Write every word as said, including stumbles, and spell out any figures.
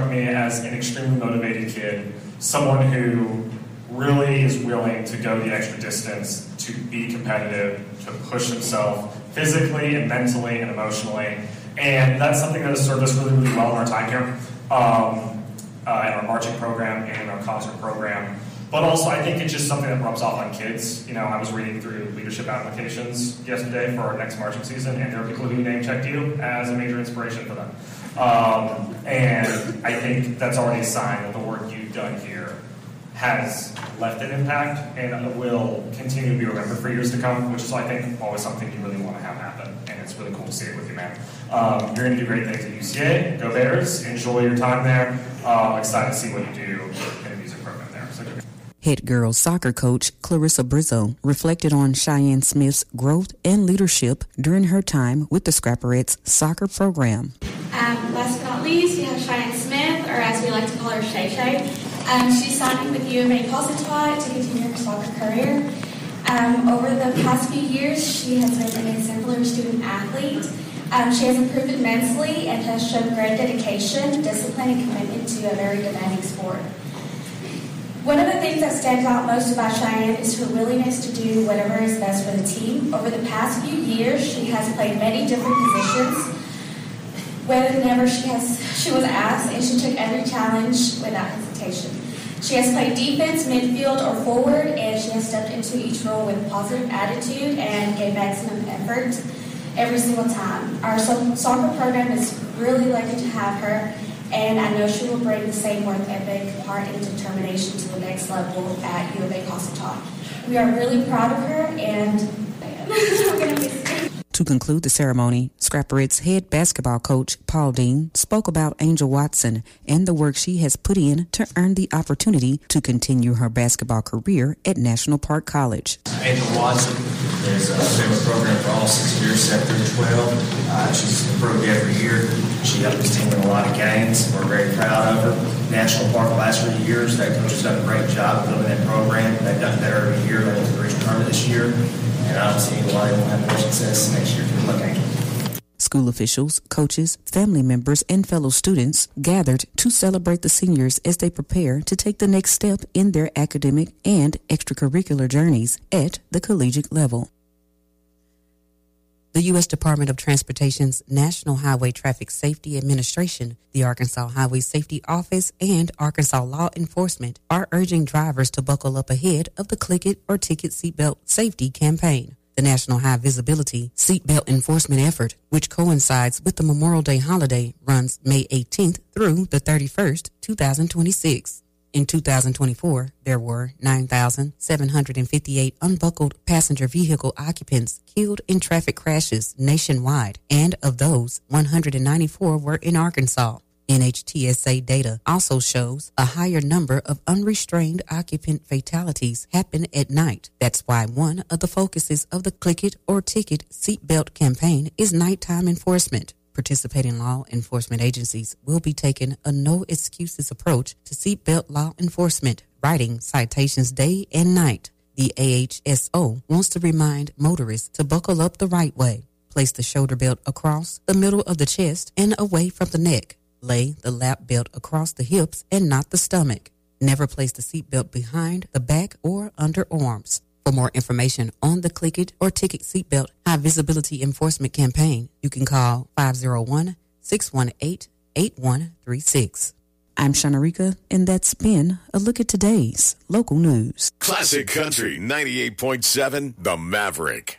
struck me as an extremely motivated kid, someone who really is willing to go the extra distance to be competitive, to push himself physically and mentally and emotionally. And that's something that has served us really, really well in our time here, um, uh, in our marching program and in our concert program. But also, I think it's just something that rubs off on kids. You know, I was reading through leadership applications yesterday for our next marching season, and there are people who name-checked you as a major inspiration for them. Um, and I think that's already a sign that the work you've done here has left an impact and will continue to be remembered for years to come, which is, I think, always something you really want to have happen. And it's really cool to see it with you, man. Um, you're going to do great things at U C A. Go Bears. Enjoy your time there. Uh, I'm excited to see what you do in the music program there. So go. Head girls soccer coach Clarissa Brizzo reflected on Cheyenne Smith's growth and leadership during her time with the Scrapperettes soccer program. Um, last but not least, we have Cheyenne Smith, or as we like to call her, Shay Shay. Um, she's signing with U of A Positanoit to continue her soccer career. Um, over the past few years, she has been an exemplary student athlete. Um, she has improved immensely and has shown great dedication, discipline, and commitment to a very demanding sport. One of the things that stands out most about Cheyenne is her willingness to do whatever is best for the team. Over the past few years, she has played many different positions. Whenever she has, she was asked, and she took every challenge without hesitation. She has played defense, midfield, or forward, and she has stepped into each role with a positive attitude and gave maximum effort every single time. Our so- soccer program is really lucky to have her, and I know she will bring the same work ethic, heart, and determination to the next level at U of A Positanoit. We are really proud of her, and we're going to miss her. To conclude the ceremony, Scrapperettes head basketball coach Paul Dean spoke about Angel Watson and the work she has put in to earn the opportunity to continue her basketball career at National Park College. Angel Watson is a favorite program for all six years, seven through twelve. Uh, she's improved every year. She helped this team win a lot of games. We're very proud of her. National Park the last three years, that coach has done a great job building that program. They've done better every year. They went to the regional tournament this year. And I don't see why they won't have more success next year. Good luck, Angel. School officials, coaches, family members, and fellow students gathered to celebrate the seniors as they prepare to take the next step in their academic and extracurricular journeys at the collegiate level. The U S Department of Transportation's National Highway Traffic Safety Administration, the Arkansas Highway Safety Office, and Arkansas Law Enforcement are urging drivers to buckle up ahead of the Click It or Ticket Seatbelt Safety campaign. The National High Visibility Seatbelt Enforcement effort, which coincides with the Memorial Day holiday, runs May eighteenth through the thirty-first, twenty twenty-six. In two thousand twenty-four, there were nine thousand seven hundred fifty-eight unbuckled passenger vehicle occupants killed in traffic crashes nationwide, and of those, one hundred ninety-four were in Arkansas. N H T S A data also shows a higher number of unrestrained occupant fatalities happen at night. That's why one of the focuses of the Click It or Ticket Seatbelt campaign is nighttime enforcement. Participating law enforcement agencies will be taking a no-excuses approach to seatbelt law enforcement, writing citations day and night. The A H S O wants to remind motorists to buckle up the right way. Place the shoulder belt across the middle of the chest and away from the neck. Lay the lap belt across the hips and not the stomach. Never place the seatbelt behind the back or under arms. For more information on the Click It or Ticket Seatbelt High Visibility Enforcement Campaign, you can call five oh one, six one eight, eight one three six. I'm Shanarika, and that's been a look at today's local news. Classic Country ninety-eight point seven, The Maverick.